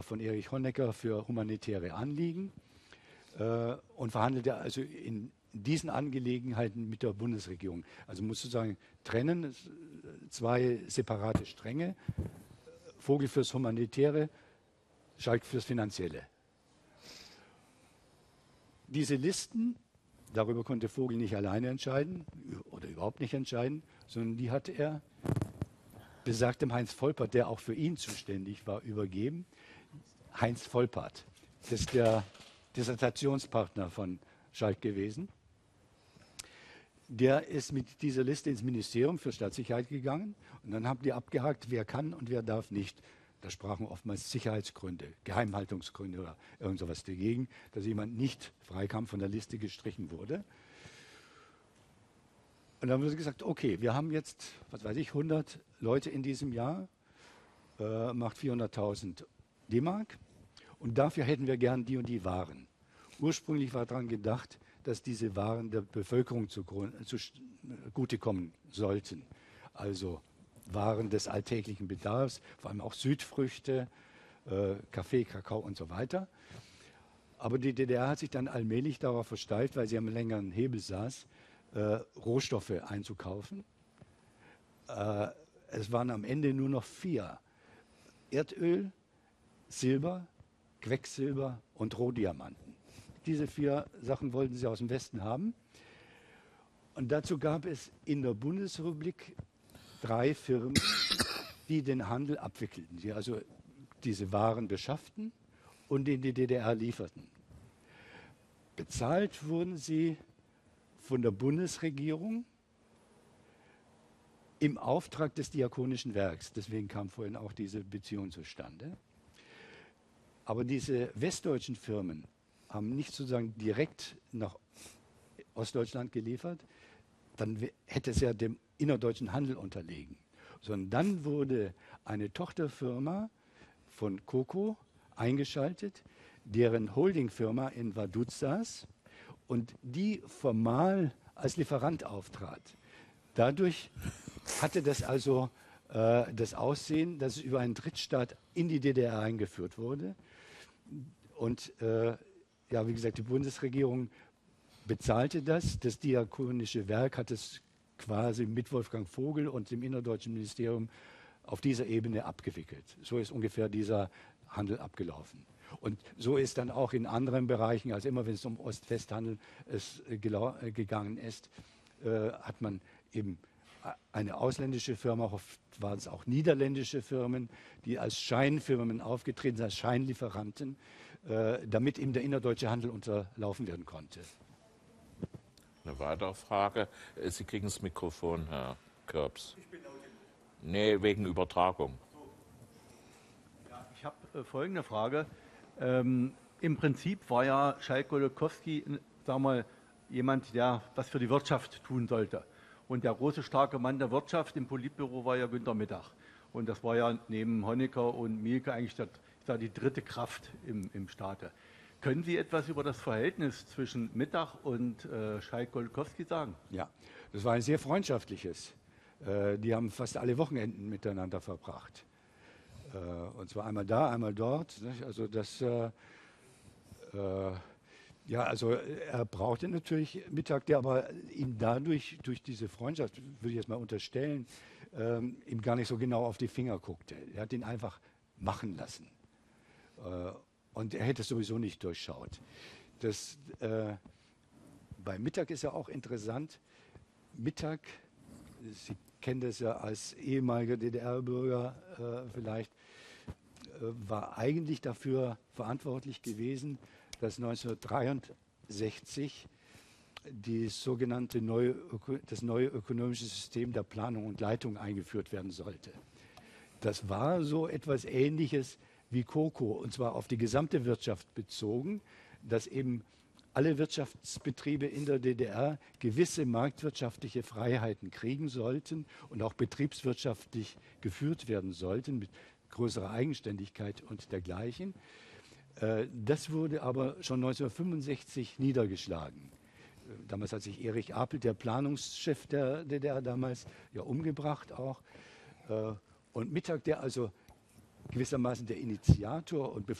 von Erich Honecker für humanitäre Anliegen und verhandelte also in diesen Angelegenheiten mit der Bundesregierung. Also muss sozusagen trennen, zwei separate Stränge, Vogel fürs Humanitäre, Schalk fürs Finanzielle. Diese Listen, darüber konnte Vogel nicht alleine entscheiden oder überhaupt nicht entscheiden, sondern die hat er besagtem Heinz Volpert, der auch für ihn zuständig war, übergeben. Heinz Volpert, das ist der Dissertationspartner von Schalk gewesen. Der ist mit dieser Liste ins Ministerium für Staatssicherheit gegangen und dann haben die abgehakt, wer kann und wer darf nicht. Da sprachen oftmals Sicherheitsgründe, Geheimhaltungsgründe oder irgend sowas dagegen, dass jemand nicht freikam, von der Liste gestrichen wurde. Und dann wurde gesagt, okay, wir haben jetzt, was weiß ich, 100 Leute in diesem Jahr, macht 400.000 D-Mark und dafür hätten wir gern die und die Waren. Ursprünglich war daran gedacht, dass diese Waren der Bevölkerung zugutekommen sollten. Also Waren des alltäglichen Bedarfs, vor allem auch Südfrüchte, Kaffee, Kakao und so weiter. Aber die DDR hat sich dann allmählich darauf versteift, weil sie am längeren Hebel saß, Rohstoffe einzukaufen. Es waren am Ende nur noch 4. Erdöl, Silber, Quecksilber und Rohdiamanten. Diese 4 Sachen wollten sie aus dem Westen haben. Und dazu gab es in der Bundesrepublik 3 Firmen, die den Handel abwickelten, die also diese Waren beschafften und in die DDR lieferten. Bezahlt wurden sie von der Bundesregierung im Auftrag des Diakonischen Werks. Deswegen kam vorhin auch diese Beziehung zustande. Aber diese westdeutschen Firmen haben nicht sozusagen direkt nach Ostdeutschland geliefert, dann hätte es ja dem innerdeutschen Handel unterlegen. Sondern dann wurde eine Tochterfirma von Coco eingeschaltet, deren Holdingfirma in Vaduz saß und die formal als Lieferant auftrat. Dadurch hatte das also das Aussehen, dass es über einen Drittstaat in die DDR eingeführt wurde. Und ja, wie gesagt, die Bundesregierung bezahlte das. Das Diakonische Werk hat es quasi mit Wolfgang Vogel und dem innerdeutschen Ministerium auf dieser Ebene abgewickelt. So ist ungefähr dieser Handel abgelaufen. Und so ist dann auch in anderen Bereichen, also immer wenn es um Ost-West-Handel gegangen ist, hat man eben eine ausländische Firma, oft waren es auch niederländische Firmen, die als Scheinfirmen aufgetreten sind, als Scheinlieferanten, damit eben der innerdeutsche Handel unterlaufen werden konnte. Eine weitere Frage. Sie kriegen das Mikrofon, Herr Körbs. Nee, wegen Übertragung. Ja, ich habe folgende Frage. Im Prinzip war ja Schalk-Golokowski, sagen wir, jemand, der was für die Wirtschaft tun sollte. Und der große, starke Mann der Wirtschaft im Politbüro war ja Günter Mittag. Und das war ja neben Honecker und Mielke eigentlich die dritte Kraft im Staate. Können Sie etwas über das Verhältnis zwischen Mittag und Schalk-Golokowski sagen? Ja, das war ein sehr freundschaftliches. Die haben fast alle Wochenenden miteinander verbracht. Und zwar einmal da, einmal dort. Nicht? Also das, ja, also er brauchte natürlich Mittag, der aber ihm dadurch, durch diese Freundschaft, würde ich jetzt mal unterstellen, ihm gar nicht so genau auf die Finger guckte. Er hat ihn einfach machen lassen. Und er hätte es sowieso nicht durchschaut. Das, bei Mittag ist ja auch interessant. Mittag, Sie kennen das ja als ehemaliger DDR-Bürger vielleicht, war eigentlich dafür verantwortlich gewesen, dass 1963 das neue ökonomische System der Planung und Leitung eingeführt werden sollte. Das war so etwas Ähnliches wie Coco, und zwar auf die gesamte Wirtschaft bezogen, dass eben alle Wirtschaftsbetriebe in der DDR gewisse marktwirtschaftliche Freiheiten kriegen sollten und auch betriebswirtschaftlich geführt werden sollten mit größerer Eigenständigkeit und dergleichen. Das wurde aber schon 1965 niedergeschlagen. Damals hat sich Erich Apel, der Planungschef der DDR damals, ja umgebracht auch. Und Mittag, der also gewissermaßen der Initiator und